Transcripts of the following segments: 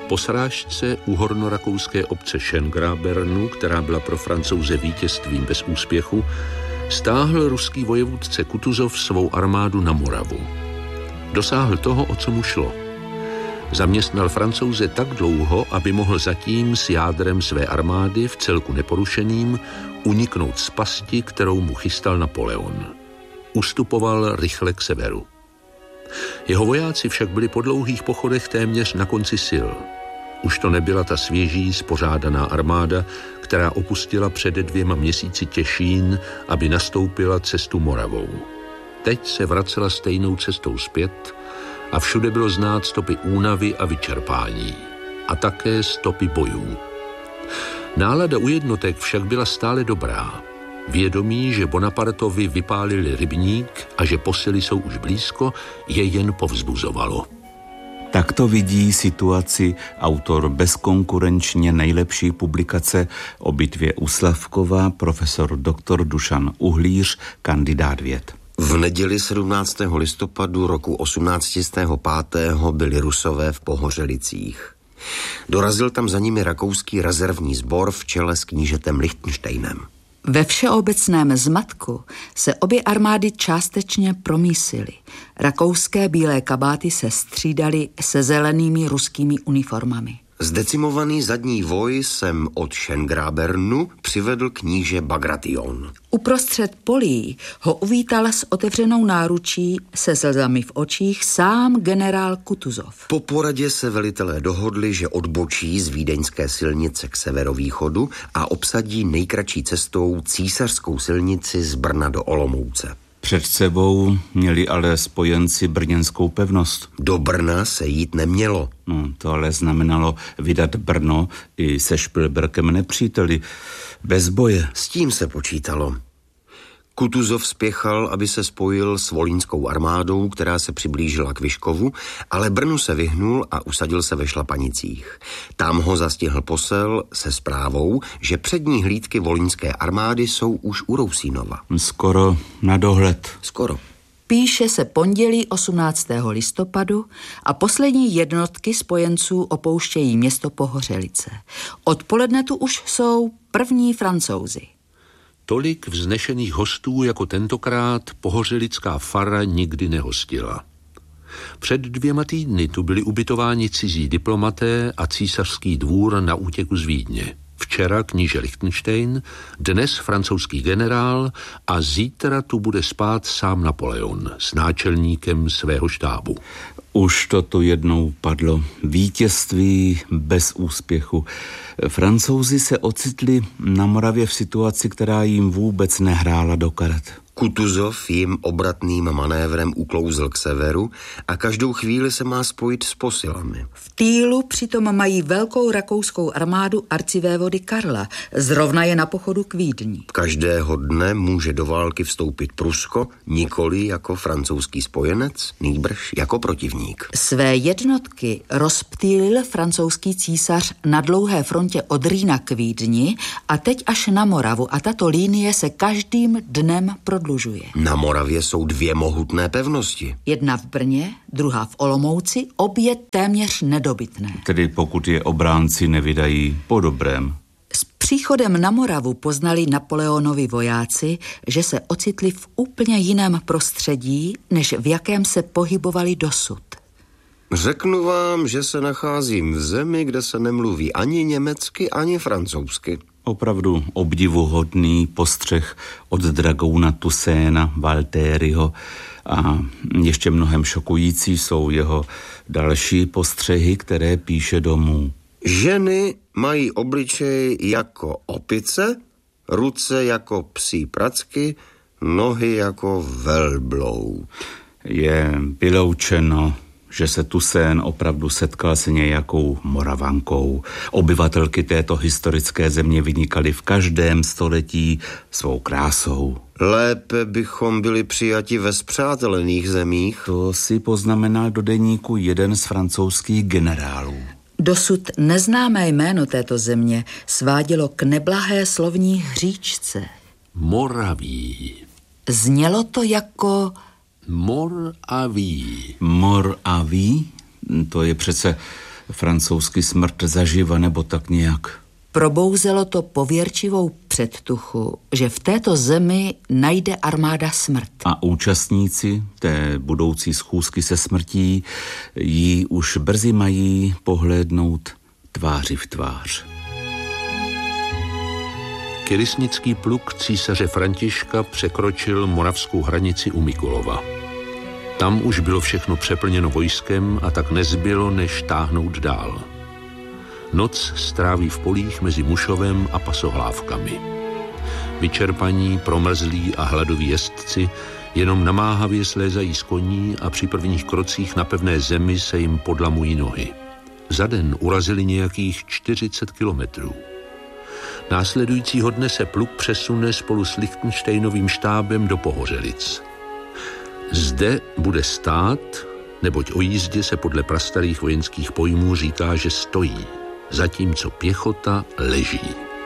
Po srážce u hornorakouské obce Schöngrabernu, která byla pro Francouze vítězstvím bez úspěchu, stáhl ruský vojevůdce Kutuzov svou armádu na Moravu. Dosáhl toho, o co mu šlo. Zaměstnal Francouze tak dlouho, aby mohl zatím s jádrem své armády, v celku neporušeným, uniknout z pasti, kterou mu chystal Napoleon. Ustupoval rychle k severu. Jeho vojáci však byli po dlouhých pochodech téměř na konci sil. Už to nebyla ta svěží, spořádaná armáda, která opustila před 2 měsíci Těšín, aby nastoupila cestu Moravou. Teď se vracela stejnou cestou zpět a všude bylo znát stopy únavy a vyčerpání. A také stopy bojů. Nálada u jednotek však byla stále dobrá. Vědomí, že Bonapartovi vypálili rybník a že posily jsou už blízko, je jen povzbuzovalo. Takto vidí situaci autor bezkonkurenčně nejlepší publikace o bitvě u Slavkova, profesor dr. Dušan Uhlíř, kandidát věd. V neděli 17. listopadu roku 1805. byli Rusové v Pohořelicích. Dorazil tam za nimi rakouský rezervní sbor v čele s knížetem Lichtensteinem. Ve všeobecném zmatku se obě armády částečně promísily. Rakouské bílé kabáty se střídaly se zelenými ruskými uniformami. Zdecimovaný zadní voj sem od Schöngrabernu přivedl kníže Bagration. Uprostřed polí ho uvítal s otevřenou náručí se slzami v očích sám generál Kutuzov. Po poradě se velitelé dohodli, že odbočí z vídeňské silnice k severovýchodu a obsadí nejkratší cestou císařskou silnici z Brna do Olomouce. Před sebou měli ale spojenci brněnskou pevnost. Do Brna se jít nemělo. To ale znamenalo vydat Brno i se Špilberkem nepříteli. Bez boje. S tím se počítalo. Kutuzov spěchal, aby se spojil s volínskou armádou, která se přiblížila k Vyškovu, ale Brnu se vyhnul a usadil se ve Šlapanicích. Tam ho zastihl posel se zprávou, že přední hlídky volínské armády jsou už u Rousínova. Skoro na dohled. Skoro. Píše se pondělí 18. listopadu a poslední jednotky spojenců opouštějí město Pohořelice. Odpoledne tu už jsou první Francouzi. Tolik vznešených hostů jako tentokrát pohořelická fara nikdy nehostila. Před 2 týdny tu byli ubytováni cizí diplomaté a císařský dvůr na útěku z Vídně. Včera kníže Lichtenstein, dnes francouzský generál a zítra tu bude spát sám Napoleon s náčelníkem svého štábu. Už to tu jednou padlo. Vítězství bez úspěchu. Francouzi se ocitli na Moravě v situaci, která jim vůbec nehrála do karet. Kutuzov jim obratným manévrem uklouzl k severu a každou chvíli se má spojit s posilami. V Týlu přitom mají velkou rakouskou armádu arcivévody Karla. Zrovna je na pochodu k Vídni. Každého dne může do války vstoupit Prusko, nikoli jako francouzský spojenec, nýbrž jako protivník. Své jednotky rozptýlil francouzský císař na dlouhé frontě od Rýna k Vídni a teď až na Moravu a tato linie se každým dnem prodlužuje. Na Moravě jsou 2 mohutné pevnosti. Jedna v Brně, druhá v Olomouci, obě téměř nedobytné. Tedy pokud je obránci nevydají po dobrém. S příchodem na Moravu poznali Napoleonovi vojáci, že se ocitli v úplně jiném prostředí, než v jakém se pohybovali dosud. Řeknu vám, že se nacházím v zemi, kde se nemluví ani německy, ani francouzsky. Opravdu obdivuhodný postřeh od dragouna Toussainta Valtériho a ještě mnohem šokující jsou jeho další postřehy, které píše domů. Ženy mají obličej jako opice, ruce jako psí pracky, nohy jako velbloud. Je vyloučeno, že se Toussaint opravdu setkal se nějakou Moravankou. Obyvatelky této historické země vynikaly v každém století svou krásou. Lépe bychom byli přijati ve spřátelených zemích. To si poznamenal do deníku jeden z francouzských generálů. Dosud neznámé jméno této země svádělo k neblahé slovní hříčce. Moraví. Znělo to jako Moraví. Moraví? To je přece francouzsky smrt zaživa nebo tak nějak. Probouzelo to pověrčivou předtuchu, že v této zemi najde armáda smrt. A účastníci té budoucí schůzky se smrtí ji už brzy mají pohlédnout tváři v tvář. Kirysnický pluk císaře Františka překročil moravskou hranici u Mikulova. Tam už bylo všechno přeplněno vojskem a tak nezbylo, než táhnout dál. Noc stráví v polích mezi Mušovem a Pasohlávkami. Vyčerpaní, promrzlí a hladoví jezdci jenom namáhavě slézají z koní a při prvních krocích na pevné zemi se jim podlamují nohy. Za den urazili nějakých 40 kilometrů. Následujícího dne se pluk přesune spolu s Lichtenštejnovým štábem do Pohořelic. Zde bude stát, neboť o jízdě se podle prastarých vojenských pojmů říká, že stojí, zatímco pěchota leží.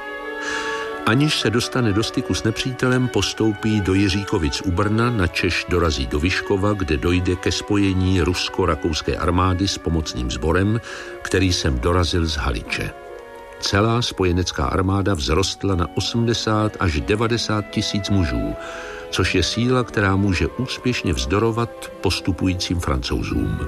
Aniž se dostane do styku s nepřítelem, postoupí do Jiříkovic u Brna, načež dorazí do Vyškova, kde dojde ke spojení rusko-rakouské armády s pomocným sborem, který sem dorazil z Haliče. Celá spojenecká armáda vzrostla na 80 až 90 tisíc mužů, což je síla, která může úspěšně vzdorovat postupujícím Francouzům.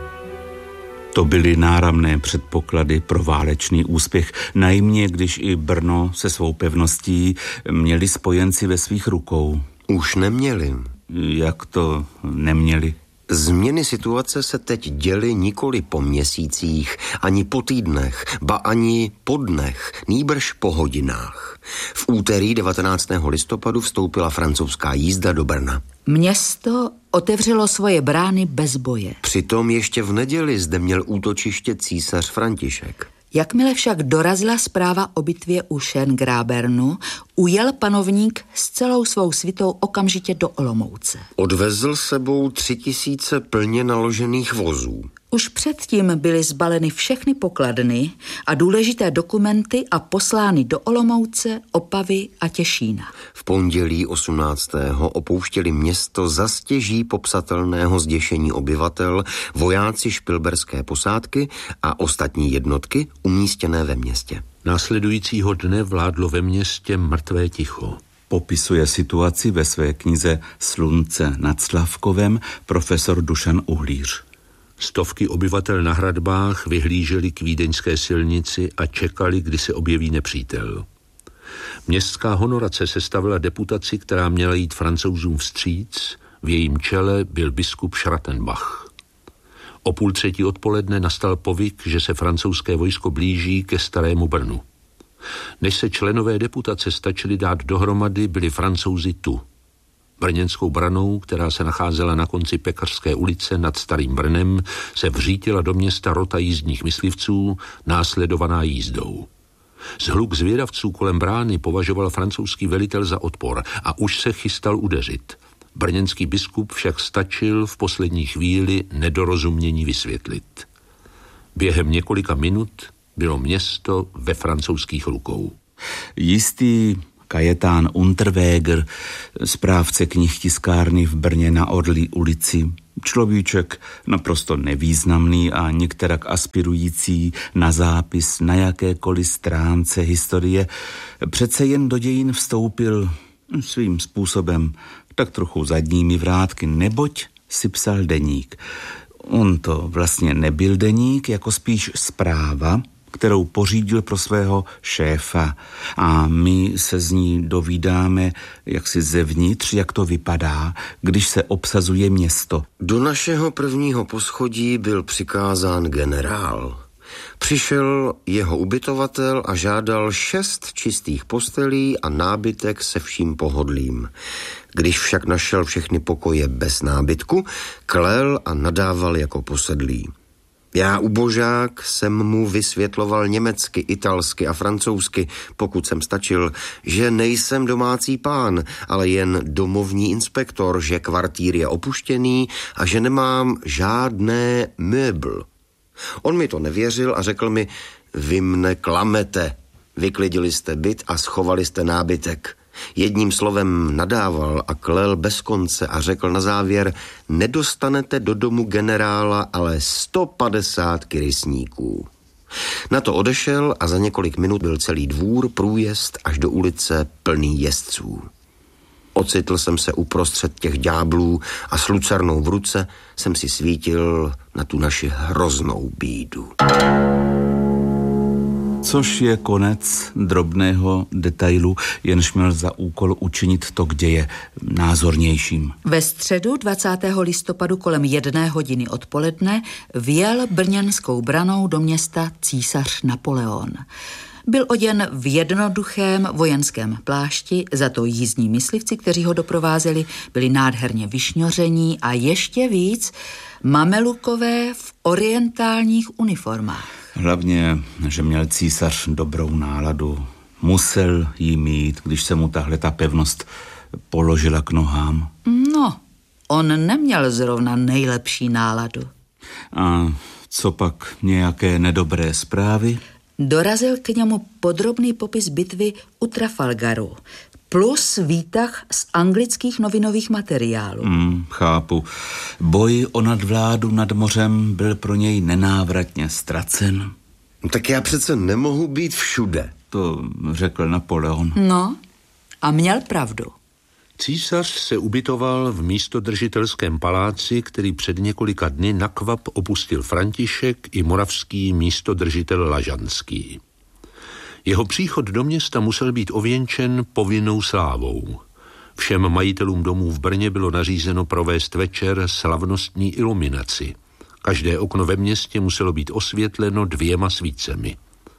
To byly náramné předpoklady pro válečný úspěch, najmě když i Brno se svou pevností měli spojenci ve svých rukou. Už neměli. Jak to neměli? Změny situace se teď děly nikoli po měsících, ani po týdnech, ba ani po dnech, nýbrž po hodinách. V úterý 19. listopadu vstoupila francouzská jízda do Brna. Město otevřelo svoje brány bez boje. Přitom ještě v neděli zde měl útočiště císař František. Jakmile však dorazila zpráva o bitvě u Schöngrábernu, ujel panovník s celou svou svitou okamžitě do Olomouce. Odvezl sebou 3000 plně naložených vozů. Už předtím byly zbaleny všechny pokladny a důležité dokumenty a poslány do Olomouce, Opavy a Těšína. V pondělí 18. opouštěli město za stěží popsatelného zděšení obyvatel, vojáci špilberské posádky a ostatní jednotky umístěné ve městě. Následujícího dne vládlo ve městě mrtvé ticho. Popisuje situaci ve své knize Slunce nad Slavkovem profesor Dušan Uhlíř. Stovky obyvatel na hradbách vyhlíželi k vídeňské silnici a čekali, kdy se objeví nepřítel. Městská honorace sestavila deputaci, která měla jít Francouzům vstříc, v jejím čele byl biskup Schrattenbach. O 2:30 odpoledne nastal povyk, že se francouzské vojsko blíží ke Starému Brnu. Než se členové deputace stačili dát dohromady, byli Francouzi tu. Brněnskou branou, která se nacházela na konci Pekařské ulice nad Starým Brnem, se vřítila do města rota jízdních myslivců, následovaná jízdou. Zhluk zvědavců kolem brány považoval francouzský velitel za odpor a už se chystal udeřit. Brněnský biskup však stačil v poslední chvíli nedorozumění vysvětlit. Během několika minut bylo město ve francouzských rukou. Jistý Kajetán Unterweger, správce knihtiskárny v Brně na Orlí ulici, človíček naprosto nevýznamný a některak aspirující na zápis na jakékoliv stránce historie, přece jen do dějin vstoupil svým způsobem tak trochu zadními vrátky, neboť si psal deník. On to vlastně nebyl deník, jako spíš zpráva, kterou pořídil pro svého šéfa, a my se z ní dovídáme jaksi zevnitř, jak to vypadá, když se obsazuje město. Do našeho prvního poschodí byl přikázán generál. Přišel jeho ubytovatel a žádal 6 čistých postelí a nábytek se vším pohodlím. Když však našel všechny pokoje bez nábytku, klel a nadával jako posedlý. Já, ubožák, jsem mu vysvětloval německy, italsky a francouzsky, pokud jsem stačil, že nejsem domácí pán, ale jen domovní inspektor, že kvartír je opuštěný a že nemám žádné möbl. On mi to nevěřil a řekl mi: vy mne klamete, vyklidili jste byt a schovali jste nábytek. Jedním slovem nadával a klel bez konce a řekl na závěr: nedostanete do domu generála ale 150 kirysníků. Na to odešel a za několik minut byl celý dvůr, průjezd až do ulice plný jezdců. Ocitl jsem se uprostřed těch ďáblů a s lucernou v ruce jsem si svítil na tu naši hroznou bídu. Což je konec drobného detailu, jenž měl za úkol učinit to k děje názornějším. Ve středu 20. listopadu kolem 1 hodiny odpoledne vjel brněnskou branou do města císař Napoleon. Byl oděn v jednoduchém vojenském plášti, za to jízdní myslivci, kteří ho doprovázeli, byli nádherně vyšňoření a ještě víc mamelukové v orientálních uniformách. Hlavně, že měl císař dobrou náladu. Musel jí mít, když se mu tahle ta pevnost položila k nohám. No, on neměl zrovna nejlepší náladu. A co pak nějaké nedobré zprávy? Dorazil k němu podrobný popis bitvy u Trafalgaru, plus výtah z anglických novinových materiálů. Chápu. Boj o nadvládu nad mořem byl pro něj nenávratně ztracen. Tak já přece nemohu být všude. To řekl Napoleon. No, a měl pravdu. Císař se ubytoval v místodržitelském paláci, který před několika dny nakvap opustil František i moravský místodržitel Lažanský. Jeho příchod do města musel být ověnčen povinnou slávou. Všem majitelům domů v Brně bylo nařízeno provést večer slavnostní iluminaci. Každé okno ve městě muselo být osvětleno 2 svícemi.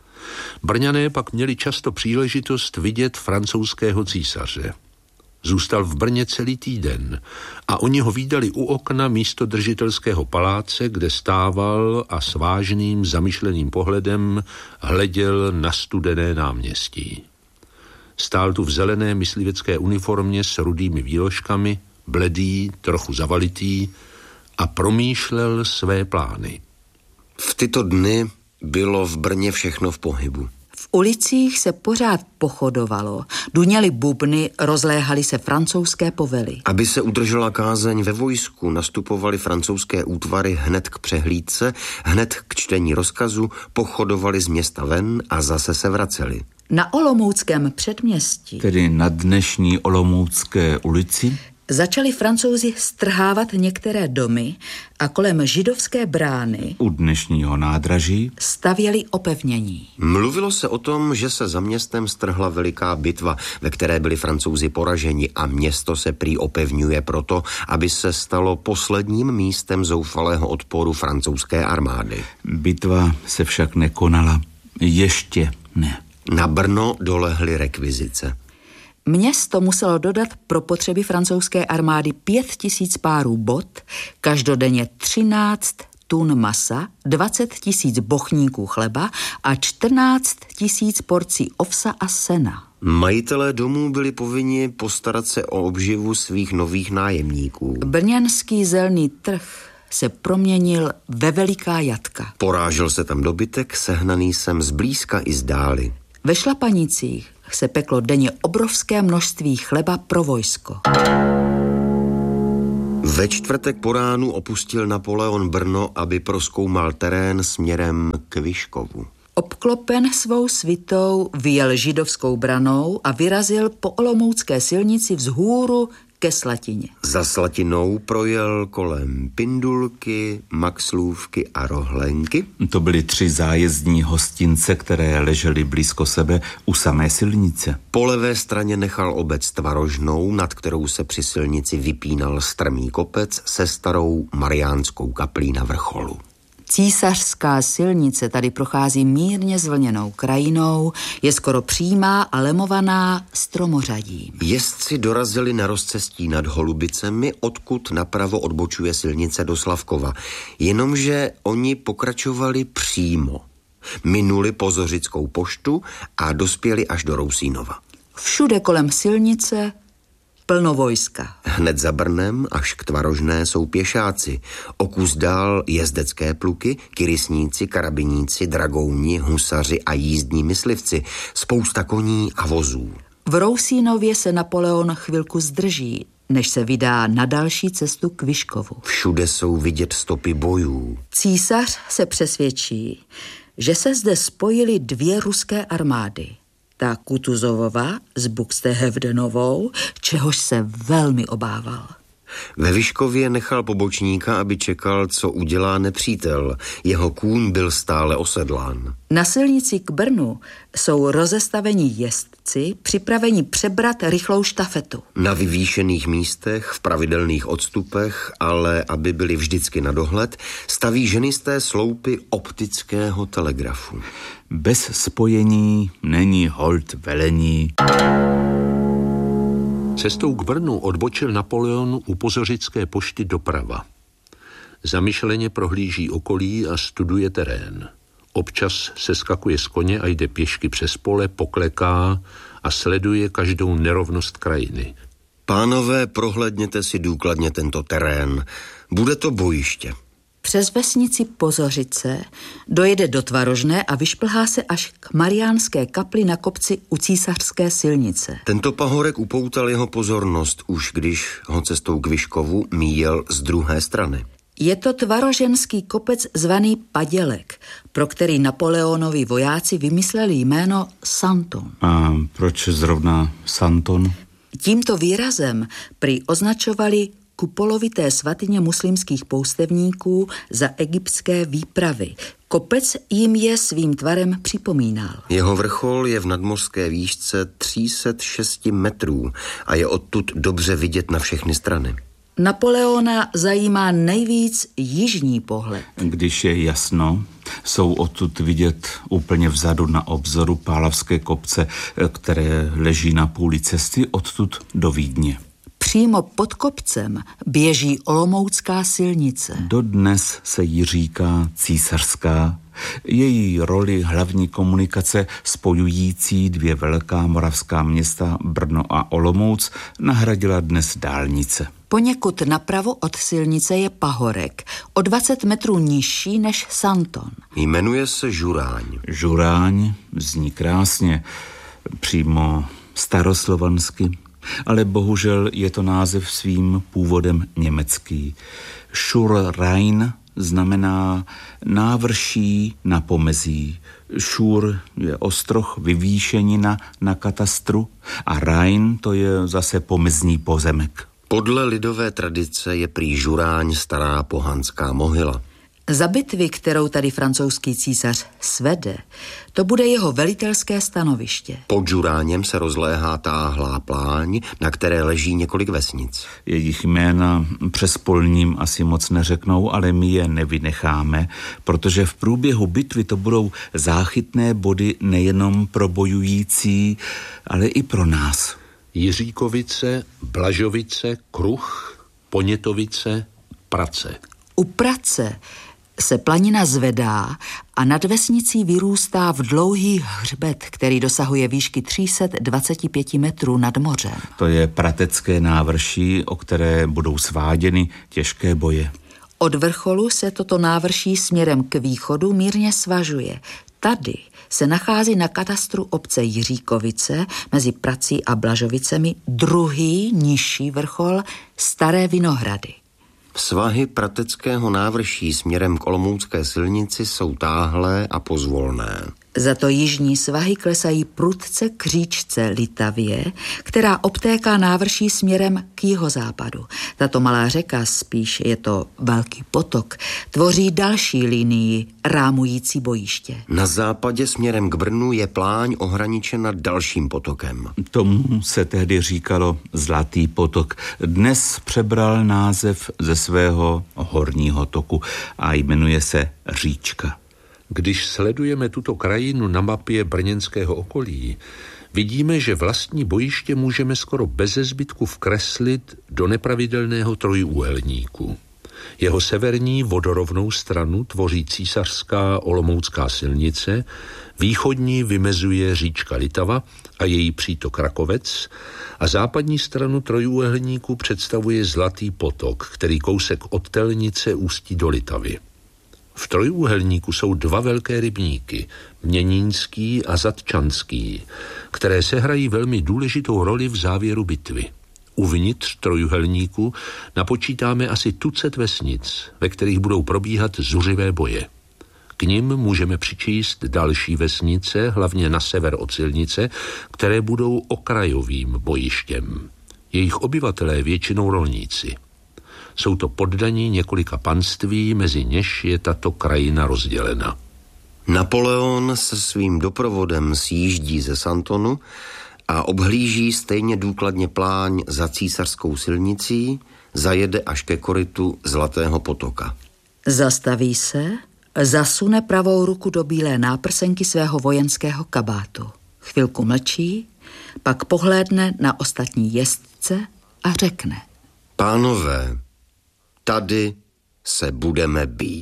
Brňané pak měli často příležitost vidět francouzského císaře. Zůstal v Brně celý týden a oni ho vídali u okna místodržitelského paláce, kde stával a s vážným zamyšleným pohledem hleděl na studené náměstí. Stál tu v zelené myslivecké uniformě s rudými výložkami, bledý, trochu zavalitý a promýšlel své plány. V tyto dny bylo v Brně všechno v pohybu. V ulicích se pořád pochodovalo, duněly bubny, rozléhaly se francouzské povely. Aby se udržela kázeň ve vojsku, nastupovaly francouzské útvary hned k přehlídce, hned k čtení rozkazu, pochodovali z města ven a zase se vraceli. Na Olomouckém předměstí, Tedy na dnešní Olomoucké ulici, začali Francouzi strhávat některé domy a kolem židovské brány u dnešního nádraží, stavěli opevnění. Mluvilo se o tom, že se za městem strhla veliká bitva, ve které byli Francouzi poraženi a město se prý opevňuje proto, aby se stalo posledním místem zoufalého odporu francouzské armády. Bitva se však nekonala. Ještě ne. Na Brno dolehly rekvizice. Město muselo dodat pro potřeby francouzské armády 5000 párů bot, každodenně 13 tun masa, 20 000 bochníků chleba a 14 000 porcí ovsa a sena. Majitelé domů byli povinni postarat se o obživu svých nových nájemníků. Brněnský zelný trh se proměnil ve veliká jatka. Porážel se tam dobytek, sehnaný sem zblízka i zdáli. Ve Šlapanicích se peklo denně obrovské množství chleba pro vojsko. Ve čtvrtek po ránu opustil Napoleon Brno, aby prozkoumal terén směrem k Vyškovu. Obklopen svou svitou vyjel židovskou branou a vyrazil po olomoucké silnici vzhůru ke Slatině. Za Slatinou projel kolem Pindulky, Maxlůvky a Rohlenky. To byly 3 zájezdní hostince, které ležely blízko sebe u samé silnice. Po levé straně nechal obec Tvarožnou, nad kterou se při silnici vypínal strmý kopec se starou mariánskou kaplí na vrcholu. Císařská silnice tady prochází mírně zvlněnou krajinou, je skoro přímá a lemovaná stromořadím. Jezdci dorazili na rozcestí nad Holubicemi, odkud napravo odbočuje silnice do Slavkova. Jenomže oni pokračovali přímo. Minuli Pozořickou poštu a dospěli až do Rousínova. Všude kolem silnice plno vojska. Hned za Brnem až k Tvarožné jsou pěšáci. O kus dál jezdecké pluky, kyrysníci, karabiníci, dragouni, husaři a jízdní myslivci. Spousta koní a vozů. V Rousínově se Napoleon chvilku zdrží, než se vydá na další cestu k Vyškovu. Všude jsou vidět stopy bojů. Císař se přesvědčí, že se zde spojily dvě ruské armády. Ta Kutuzovova s Buxtehudenovou, čehož se velmi obával. Ve Vyškově nechal pobočníka, aby čekal, co udělá nepřítel. Jeho kůň byl stále osedlán. Na silnici k Brnu jsou rozestaveni jezdci, připraveni přebrat rychlou štafetu. Na vyvýšených místech, v pravidelných odstupech, ale aby byly vždycky na dohled, staví ženisté sloupy optického telegrafu. Bez spojení není holt velení. Cestou k Brnu odbočil Napoleon u Pozořické pošty doprava. Zamyšleně prohlíží okolí a studuje terén. Občas se skakuje z koně a jde pěšky přes pole, pokleká a sleduje každou nerovnost krajiny. Pánové, prohlédněte si důkladně tento terén. Bude to bojiště. Přes vesnici Pozořice dojede do Tvarožné a vyšplhá se až k Mariánské kapli na kopci u Císařské silnice. Tento pahorek upoutal jeho pozornost, už když ho cestou k Vyškovu míjel z druhé strany. Je to tvaroženský kopec zvaný Padělek, pro který Napoleonovi vojáci vymysleli jméno Santon. A proč zrovna Santon? Tímto výrazem prý označovali kupolovité svatyně muslimských poustevníků za egyptské výpravy. Kopec jim je svým tvarem připomínal. Jeho vrchol je v nadmořské výšce 306 metrů a je odtud dobře vidět na všechny strany. Napoleona zajímá nejvíc jižní pohled. Když je jasno, jsou odtud vidět úplně vzadu na obzoru Pálavské kopce, které leží na půli cesty odtud do Vídně. Přímo pod kopcem běží Olomoucká silnice. Dodnes se jí říká Císařská. Její roli hlavní komunikace spojující dvě velká moravská města Brno a Olomouc nahradila dnes dálnice. Poněkud napravo od silnice je pahorek, o 20 metrů nižší než Santon. Jmenuje se Žuráň. Žuráň zní krásně, přímo staroslovansky, ale bohužel je to název svým původem německý. Schurrhein znamená návrší na pomezí. Šur je ostroh, vyvýšenina na katastru a Rhein to je zase pomezní pozemek. Podle lidové tradice je prý Žuráň stará pohanská mohyla. Za bitvy, kterou tady francouzský císař svede, to bude jeho velitelské stanoviště. Pod Žuráněm se rozléhá táhlá pláň, na které leží několik vesnic. Jejich jména přes polním asi moc neřeknou, ale my je nevynecháme, protože v průběhu bitvy to budou záchytné body nejenom pro bojující, ale i pro nás. Jiříkovice, Blažovice, Kruh, Ponětovice, Prace. U Prace se planina zvedá a nad vesnicí vyrůstá v dlouhý hřbet, který dosahuje výšky 325 metrů nad mořem. To je pratecké návrší, o které budou sváděny těžké boje. Od vrcholu se toto návrší směrem k východu mírně svažuje. Tady se nachází na katastru obce Jiříkovice mezi Prací a Blažovicemi druhý nižší vrchol Staré Vinohrady. Svahy prateckého návrší směrem k Olomoucké silnici jsou táhlé a pozvolné. Za to jižní svahy klesají prudce k říčce Litavě, která obtéká návrší směrem k jihozápadu. Tato malá řeka, spíš je to velký potok, tvoří další linii rámující bojiště. Na západě směrem k Brnu je pláň ohraničena dalším potokem. Tomu se tehdy říkalo Zlatý potok. Dnes přebral název ze svého horního toku a jmenuje se Říčka. Když sledujeme tuto krajinu na mapě brněnského okolí, vidíme, že vlastní bojiště můžeme skoro beze zbytku vkreslit do nepravidelného trojúhelníku. Jeho severní vodorovnou stranu tvoří Císařská Olomoucká silnice, východní vymezuje říčka Litava a její přítok Rakovec a západní stranu trojúhelníku představuje Zlatý potok, který kousek od Telnice ústí do Litavy. V trojúhelníku jsou dva velké rybníky, Měnínský a Zatčanský, které sehrají velmi důležitou roli v závěru bitvy. Uvnitř trojúhelníku napočítáme asi tucet vesnic, ve kterých budou probíhat zuřivé boje. K nim můžeme přičíst další vesnice, hlavně na sever od silnice, které budou okrajovým bojištěm. Jejich obyvatelé většinou rolníci. Jsou to poddaní několika panství, mezi něž je tato krajina rozdělena. Napoleon se svým doprovodem sjíždí ze Santonu a obhlíží stejně důkladně pláň za císařskou silnicí, zajede až ke korytu Zlatého potoka. Zastaví se, zasune pravou ruku do bílé náprsenky svého vojenského kabátu. Chvilku mlčí, pak pohlédne na ostatní jezdce a řekne: Pánové, tady se budeme bít.